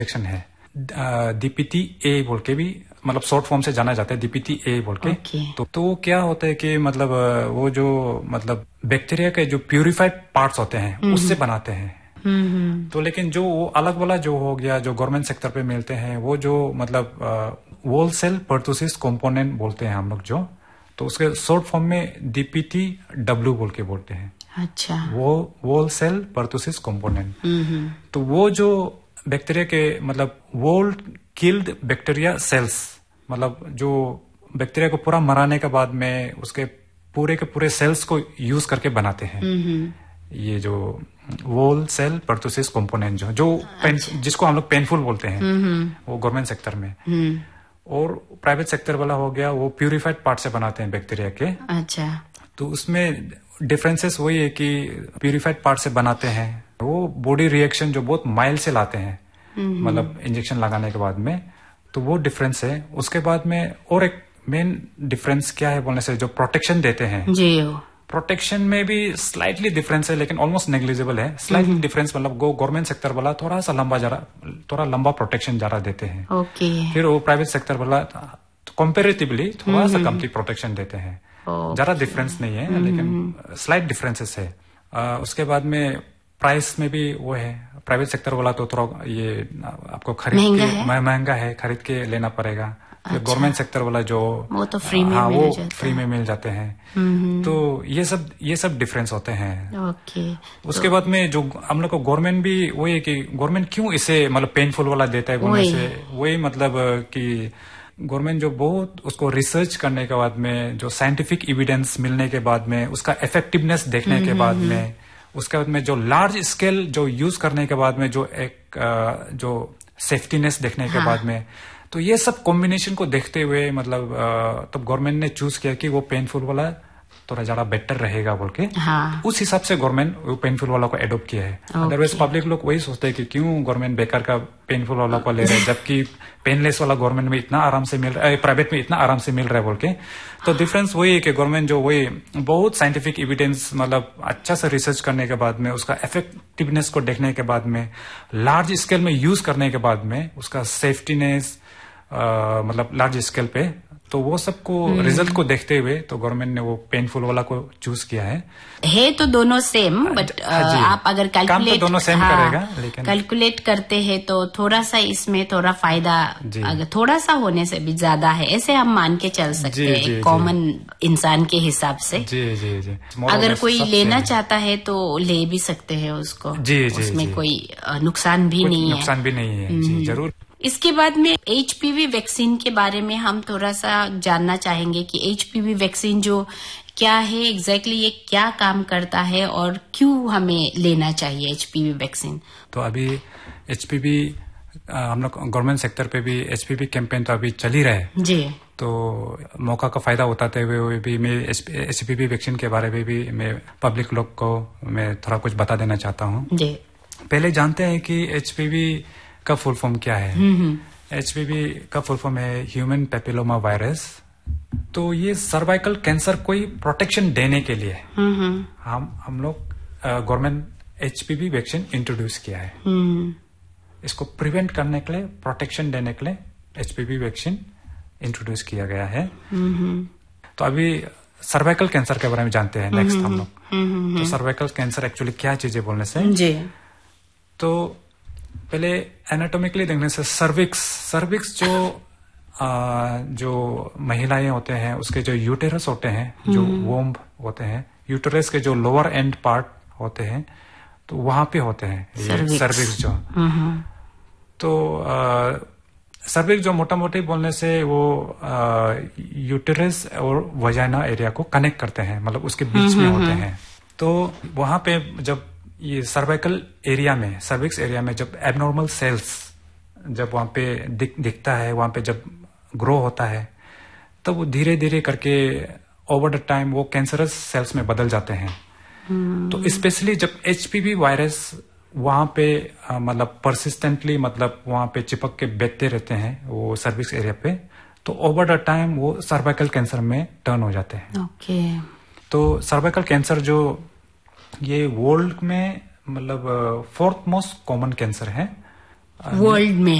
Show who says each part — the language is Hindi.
Speaker 1: इन्फेक्शन है, डीपीटी ए बोल के भी मतलब शॉर्ट फॉर्म से जाना जाता है, डीपीटी ए बोल के। तो क्या होता है कि मतलब वो जो मतलब बैक्टीरिया के जो प्यूरिफाइड पार्ट्स होते हैं उससे बनाते हैं। तो लेकिन जो वो अलग वाला जो हो गया जो गवर्नमेंट सेक्टर पे मिलते हैं वो जो मतलब वोल सेल पर्टूसिस कंपोनेंट बोलते हैं हम लोग जो, तो उसके शॉर्ट फॉर्म में डीपीटी डब्ल्यू बोल के बोलते हैं।
Speaker 2: अच्छा,
Speaker 1: वो वोल सेल पर्टूसिस कंपोनेंट। तो वो जो बैक्टीरिया के मतलब वोल किल्ड बैक्टीरिया सेल्स, मतलब जो बैक्टीरिया को पूरा मराने के बाद में उसके पूरे के पूरे सेल्स को यूज करके बनाते हैं। ये जो वोल सेल पर्टूसिस कंपोनेंट जो जिसको हम लोग पेनफुल बोलते हैं, वो गवर्नमेंट सेक्टर में। और प्राइवेट सेक्टर वाला हो गया वो प्यूरिफाइड पार्ट से बनाते हैं बैक्टीरिया के।
Speaker 2: अच्छा,
Speaker 1: तो उसमें डिफरेंसेस वही है कि प्यूरिफाइड पार्ट से बनाते हैं वो बॉडी रिएक्शन जो बहुत माइल्ड से लाते हैं, मतलब इंजेक्शन लगाने के बाद में, तो वो डिफरेंस है। उसके बाद में और एक मेन डिफरेंस क्या है बोलने से, जो प्रोटेक्शन देते हैं
Speaker 2: जी,
Speaker 1: प्रोटेक्शन में भी स्लाइटली डिफरेंस है, लेकिन ऑलमोस्ट नेग्लिजिबल है। स्लाइटली डिफरेंस मतलब गवर्नमेंट सेक्टर वाला थोड़ा सा थोड़ा लंबा प्रोटेक्शन ज्यादा देते हैं।
Speaker 2: ओके।
Speaker 1: फिर वो प्राइवेट सेक्टर वाला कंपेरेटिवली थोड़ा सा कमती प्रोटेक्शन देते हैं। ज्यादा डिफरेंस नहीं है, लेकिन स्लाइट डिफरेंसेस है। उसके बाद में प्राइस में भी वो है, प्राइवेट सेक्टर वाला तो थोड़ा ये आपको खरीद के महंगा है, खरीद के लेना पड़ेगा। अच्छा। गवर्नमेंट सेक्टर वाला जो
Speaker 2: वो तो फ्री में मिल जाता है।
Speaker 1: फ्री में मिल जाते हैं। तो ये सब डिफरेंस होते हैं।
Speaker 2: ओके।
Speaker 1: उसके बाद में जो हम लोग को गवर्नमेंट भी वही है कि गवर्नमेंट क्यों इसे मतलब पेनफुल वाला देता है बोलने से, वही मतलब कि गवर्नमेंट जो बहुत उसको रिसर्च करने के बाद में, जो साइंटिफिक एविडेंस मिलने के बाद में, उसका इफेक्टिवनेस देखने के बाद में, उसके बाद में जो लार्ज स्केल जो यूज करने के बाद में जो एक जो सेफ्टीनेस देखने के बाद में, तो ये सब कॉम्बिनेशन को देखते हुए मतलब तब गवर्नमेंट ने चूज किया कि वो पेनफुल वाला थोड़ा ज्यादा बेटर रहेगा बोल के।
Speaker 2: हाँ।
Speaker 1: उस हिसाब से गवर्नमेंट वो पेनफुल वाला को एडॉप्ट किया है। अदरवाइज पब्लिक लोग वही सोचते हैं कि क्यों गवर्नमेंट बेकार का पेनफुल वाला को ले रहे हैं, जबकि पेनलेस वाला गवर्नमेंट में इतना आराम से मिल रहा है, प्राइवेट में इतना आराम से मिल रहा है बोल के। तो डिफरेंस वही है कि गवर्नमेंट जो वही बहुत साइंटिफिक एविडेंस मतलब अच्छा से रिसर्च करने के बाद में, उसका इफेक्टिवनेस को देखने के बाद में, लार्ज स्केल में यूज करने के बाद में, उसका सेफ्टीनेस मतलब लार्ज स्केल पे, तो वो सबको रिजल्ट को देखते हुए तो गवर्नमेंट ने वो पेनफुल वाला को चूज किया है
Speaker 2: तो दोनों सेम, बट आप अगर कैलकुलेट
Speaker 1: तो दोनों सेम करेगा, लेकिन
Speaker 2: कैलकुलेट करते हैं तो थोड़ा सा इसमें थोड़ा फायदा अगर थोड़ा सा होने से भी ज्यादा है, ऐसे हम मान के चल सकते हैं कॉमन इंसान के हिसाब से।
Speaker 1: जी जी जी।
Speaker 2: अगर कोई लेना चाहता है तो ले भी सकते हैं उसको।
Speaker 1: जी जी।
Speaker 2: उसमें कोई नुकसान भी नहीं है।
Speaker 1: नुकसान भी नहीं है जी, जरूर।
Speaker 2: इसके बाद में एचपीवी वैक्सीन के बारे में हम थोड़ा सा जानना चाहेंगे कि एचपीवी वैक्सीन जो क्या है एग्जैक्टली, ये क्या काम करता है और क्यों हमें लेना चाहिए एचपीवी वैक्सीन। तो
Speaker 1: अभी एचपीवी हम लोग गवर्नमेंट सेक्टर पे भी एचपीवी कैंपेन तो अभी चल ही रहा है
Speaker 2: जी।
Speaker 1: तो मौका का फायदा उठाते हुए भी मैं एचपीवी वैक्सीन के बारे में भी मैं पब्लिक लोग को मैं थोड़ा कुछ बता देना चाहता हूँ।
Speaker 2: जी।
Speaker 1: पहले जानते हैं कि एचपीवी का फुल फॉर्म क्या है। एचपीवी का फुल फॉर्म है ह्यूमन पेपिलोमा वायरस। तो ये सर्वाइकल कैंसर को ही प्रोटेक्शन देने के लिए हम लोग गवर्नमेंट एचपीवी वैक्सीन इंट्रोड्यूस किया है। इसको प्रिवेंट करने के लिए, प्रोटेक्शन देने के लिए एचपीवी वैक्सीन इंट्रोड्यूस किया गया है। तो अभी सर्वाइकल कैंसर के बारे में जानते हैं नेक्स्ट हम लोग। तो सर्वाइकल कैंसर एक्चुअली क्या चीज है बोलने से
Speaker 2: जी,
Speaker 1: तो पहले एनाटॉमिकली देखने से सर्विक्स जो महिलाएं होते हैं उसके जो यूटेरस होते हैं, जो वोम्ब होते हैं, यूटेरस के जो लोअर एंड पार्ट होते हैं तो वहां पे होते हैं ये सर्विक्स जो। तो सर्विक्स जो मोटा मोटी बोलने से वो यूटेरस और वजाइना एरिया को कनेक्ट करते हैं, मतलब उसके बीच में होते हैं। तो वहां पे जब ये सर्वाइकल एरिया में, सर्विक्स एरिया में जब एबनॉर्मल सेल्स जब वहां पे दिखता है, वहां पे जब ग्रो होता है, तो वो धीरे धीरे करके ओवर द टाइम वो कैंसरस सेल्स में बदल जाते हैं। तो स्पेशली जब एचपीवी वायरस वहां पे मतलब परसिस्टेंटली मतलब वहां पे चिपक के बैठते रहते हैं वो सर्विक्स एरिया पे, तो ओवर द टाइम वो सर्वाइकल कैंसर में टर्न हो जाते हैं।
Speaker 2: ओके।
Speaker 1: तो सर्वाइकल कैंसर जो ये वर्ल्ड में मतलब 4th मोस्ट कॉमन कैंसर है
Speaker 2: वर्ल्ड में